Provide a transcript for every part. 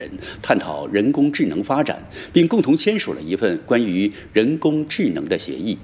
探讨人工智能发展，并共同签署了一份关于人工智能的协议。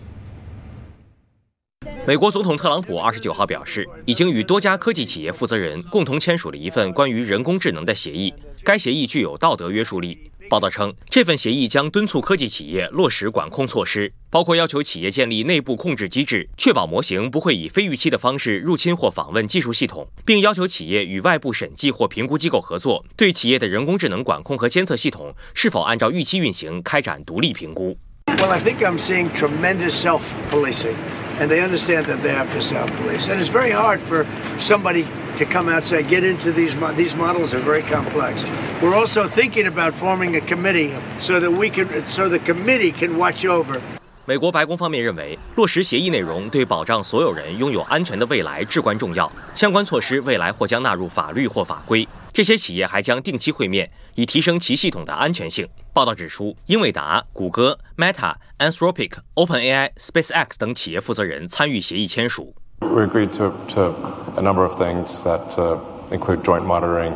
美国总统特朗普29号表示，已经与多家科技企业负责人共同签署了一份关于人工智能的协议，该协议具有道德约束力。报道称，这份协议将敦促科技企业落实管控措施，包括要求企业建立内部控制机制，确保模型不会以非预期的方式入侵或访问技术系统，并要求企业与外部审计或评估机构合作，对企业的人工智能管控和监测系统是否按照预期运行开展独立评估。 Well, I think I'm seeing tremendous self-policing, and they understand that they have to self-police. And it's very hard for somebody to come out and say, get into these models are very complex. We're also thinking about forming a committee so the committee can watch over. 美国白宫方面认为，落实协议内容对保障所有人拥有安全的未来至关重要，相关措施未来或将纳入法律或法规。这些企业还将定期会面，以提升其系统的安全性。报道指出，英伟达、谷歌、Meta、Anthropic、OpenAI、SpaceX 等企业负责人参与协议签署。 We agreed to a number of things that include joint monitoring,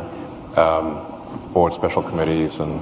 board special committees, and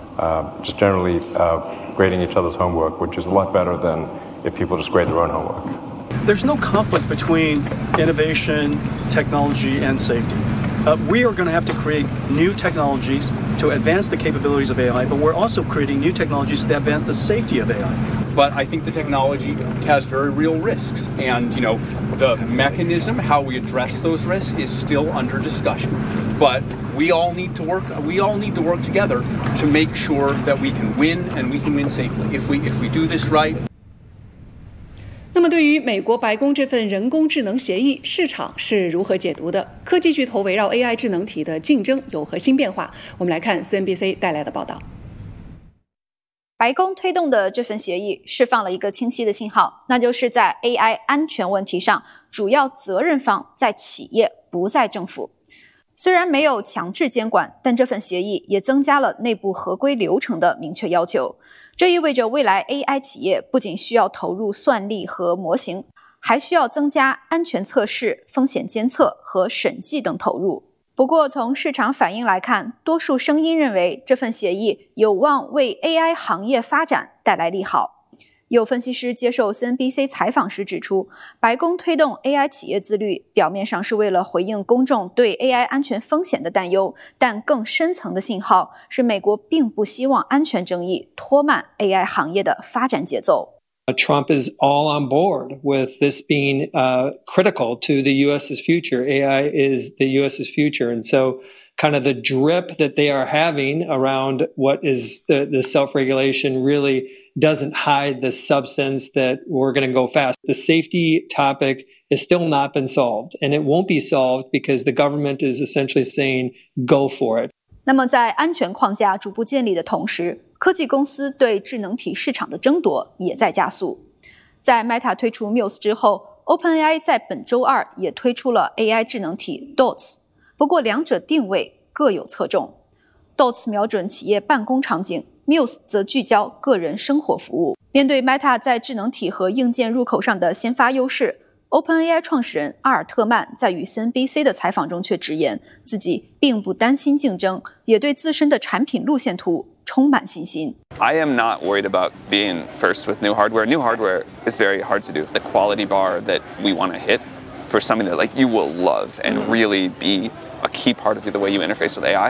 just generally grading each other's homework, which is a lot better than if people just grade their own homework. There's no conflict between innovation, technology, and safety. We are going to have to create new technologies to advance the capabilities of AI, but we're also creating new technologies that advance the safety of AI. But I think the technology has very real risks, and the mechanism, how we address those risks, is still under discussion. But we all need to work together to make sure that we can win, and we can win safely. If we do this right. 那么，对于美国白宫这份人工智能协议，市场是如何解读的？科技巨头围绕 AI 智能体的竞争有何新变化？我们来看 CNBC 带来的报道。 白宫推动的这份协议释放了一个清晰的信号，那就是在 AI 安全问题上，主要责任方在企业，不在政府。虽然没有强制监管，但这份协议也增加了内部合规流程的明确要求。这意味着未来 AI 企业不仅需要投入算力和模型，还需要增加安全测试、风险监测和审计等投入。不过从市场反应来看，多数声音认为这份协议有望为 AI 行业发展带来利好。有分析师接受 CNBC 采访时指出，白宫推动 AI 企业自律，表面上是为了回应公众对 AI 安全风险的担忧，但更深层的信号是美国并不希望安全争议拖慢 AI 行业的发展节奏。 Trump is all on board with this being critical to the U.S.'s future. AI is the U.S.'s future. And so kind of the drip that they are having around what is the self-regulation really doesn't hide the substance that we're going to go fast. The safety topic is still not been solved, and it won't be solved because the government is essentially saying, go for it. 那么在安全框架逐步建立的同时，科技公司对智能体市场的争夺也在加速。在 Meta 推出 Muse 之后， OpenAI 在本周二也推出了 AI 智能体 Dots， 不过两者定位各有侧重。 Dots 瞄准企业办公场景， Muse 则聚焦个人生活服务。面对 Meta 在智能体和硬件入口上的先发优势， OpenAI 创始人阿尔特曼在与 CNBC 的采访中却直言，自己并不担心竞争，也对自身的产品路线图充满信心。 I am not worried about being first with new hardware. New hardware is very hard to do. The quality bar that we want to hit for something that you will love and really be a key part of the way you interface with AI,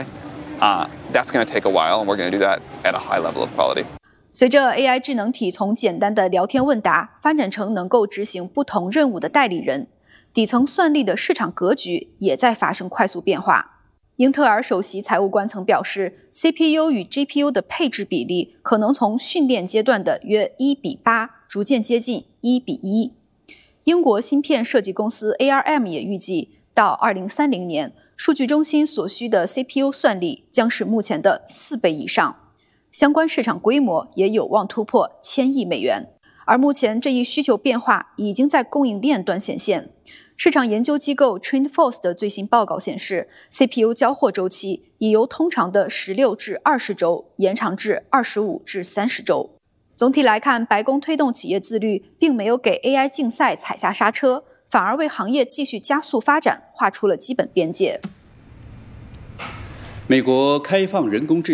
that's going to take a while, and we're going to do that at a high level of quality. 随着 AI 智能体从简单的聊天问答发展成能够执行不同任务的代理人，底层算力的市场格局也在发生快速变化。英特尔首席财务官曾表示， CPU 与 GPU 的配置比例可能从训练阶段的约1:8逐渐接近1:1。英国芯片设计公司 ARM 也预计，到2030年，数据中心所需的 CPU 算力将是目前的4倍以上。相关市场规模也有望突破1000亿美元，而目前这一需求变化已经在供应链端显现。市场研究机构 TrendForce 的最新报告显示， CPU 交货周期已由通常的16至20周延长至25至30周。总体来看，白宫推动企业自律并没有给 AI 竞赛踩下刹车，反而为行业继续加速发展画出了基本边界。 美国开放人工智能